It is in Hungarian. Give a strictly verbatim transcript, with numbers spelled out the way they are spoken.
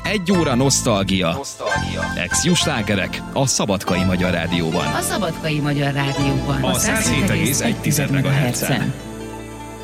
Egy óra nosztalgia. Nosztalgia. Ex-Jó slágerek a Szabadkai Magyar Rádióban. A Szabadkai Magyar Rádióban. A száz hét egész egy MHz-en.